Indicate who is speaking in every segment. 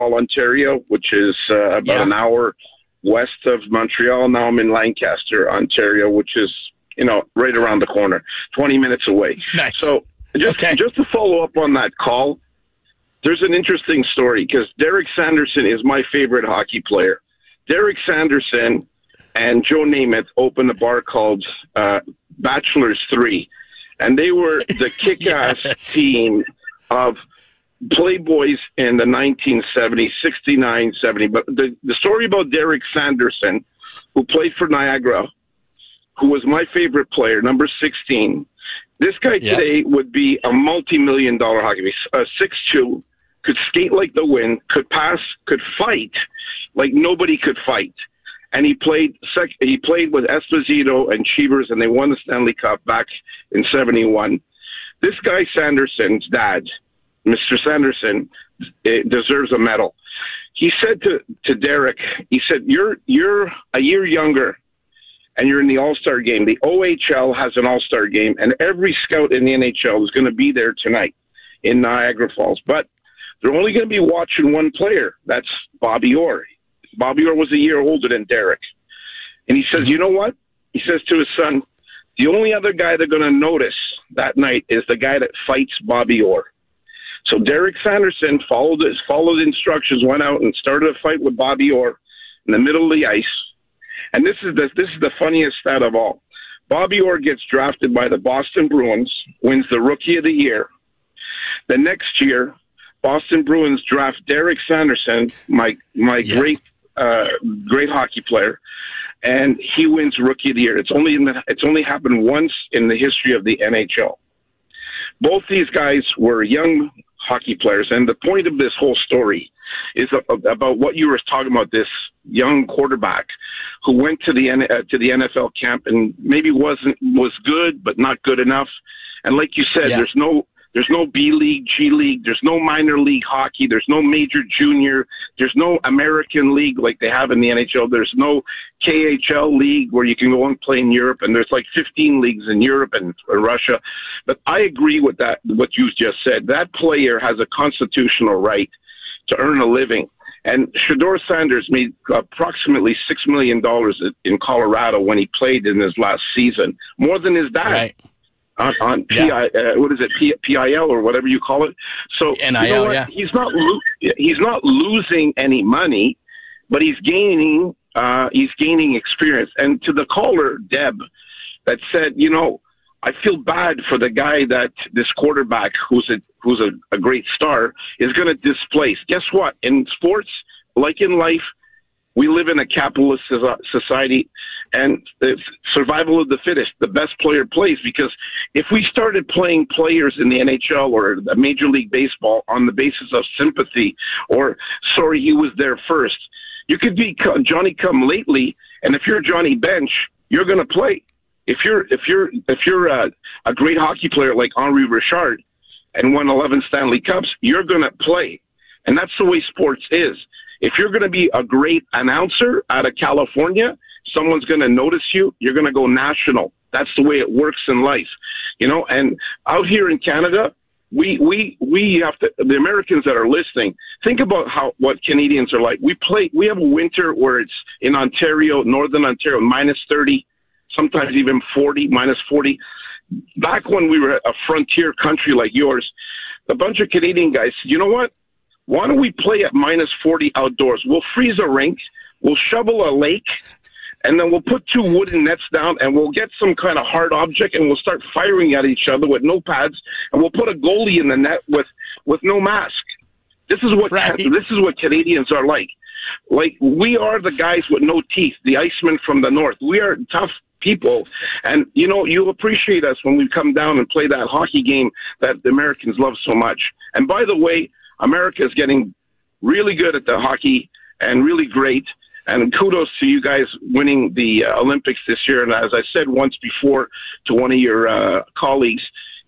Speaker 1: Ontario, which is about an hour west of Montreal. Now I'm in Lancaster, Ontario, which is, right around the corner, 20 minutes away.
Speaker 2: Nice.
Speaker 1: So just to follow up on that call, there's an interesting story because Derek Sanderson is my favorite hockey player. Derek Sanderson and Joe Namath opened a bar called Bachelors 3, and they were the kick-ass team of Playboys in the 1970s, 69, 70. But the story about Derek Sanderson, who played for Niagara, who was my favorite player, number 16, this guy today would be a multi-million-dollar hockey player, 6'2", could skate like the wind, could pass, could fight like nobody could fight. And he played with Esposito and Cheevers, and they won the Stanley Cup back in 71. This guy Sanderson's dad, Mr. Sanderson, deserves a medal. He said to Derek, he said, you're a year younger, and you're in the All-Star game. The OHL has an All-Star game, and every scout in the NHL is going to be there tonight in Niagara Falls. But they're only going to be watching one player. That's Bobby Orr. Bobby Orr was a year older than Derek. And he says, you know what? He says to his son, the only other guy they're going to notice that night is the guy that fights Bobby Orr. So Derek Sanderson followed instructions, went out and started a fight with Bobby Orr in the middle of the ice. And this is the funniest stat of all. Bobby Orr gets drafted by the Boston Bruins, wins the Rookie of the Year. The next year, Boston Bruins draft Derek Sanderson, my great hockey player, and he wins Rookie of the Year. It's only happened once in the history of the NHL. Both these guys were young hockey players, and the point of this whole story is about what you were talking about, this young quarterback who went to the NFL camp and maybe was good but not good enough. And like you said, there's no B League, G League, there's no minor league hockey, there's no major junior, there's no American League like they have in the NHL, there's no KHL league where you can go and play in Europe, and there's like 15 leagues in Europe and Russia. But I agree with that, what you just said. That player has a constitutional right to earn a living. And Shedeur Sanders made approximately $6 million in Colorado when he played in his last season, more than his dad.
Speaker 2: Right.
Speaker 1: On PIL or whatever you call it. So
Speaker 2: NIL,
Speaker 1: he's not losing any money, but he's gaining experience. And to the caller, Deb, that said, I feel bad for the guy that this quarterback who's a great star is going to displace. Guess what? In sports, like in life, we live in a capitalist society, and it's survival of the fittest. The best player plays, because if we started playing players in the NHL or the Major League Baseball on the basis of sympathy or, sorry, he was there first, you could be Johnny come lately, and if you're Johnny Bench, you're going to play. If you're a great hockey player like Henri Richard and won 11 Stanley Cups, you're going to play. And that's the way sports is. If you're going to be a great announcer out of California, someone's going to notice you. You're going to go national. That's the way it works in life, And out here in Canada, we have to. The Americans that are listening, think about what Canadians are like. We have a winter where it's in Ontario, Northern Ontario, -30, sometimes even -40. Back when we were a frontier country like yours, a bunch of Canadian guys said, you know what? Why don't we play at -40 outdoors? We'll freeze a rink, we'll shovel a lake, and then we'll put 2 wooden nets down, and we'll get some kind of hard object, and we'll start firing at each other with no pads, and we'll put a goalie in the net with no mask. This is what Canadians are like. Like, we are the guys with no teeth, the Icemen from the north. We are tough people, and you'll appreciate us when we come down and play that hockey game that the Americans love so much. And by the way, America is getting really good at the hockey and really great. And kudos to you guys winning the Olympics this year. And as I said once before to one of your colleagues,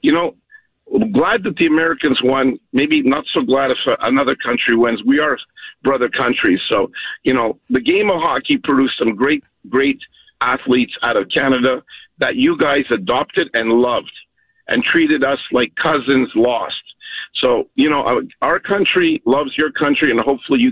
Speaker 1: glad that the Americans won. Maybe not so glad if another country wins. We are brother countries. So, the game of hockey produced some great, great athletes out of Canada that you guys adopted and loved and treated us like cousins lost. So, our country loves your country, and hopefully you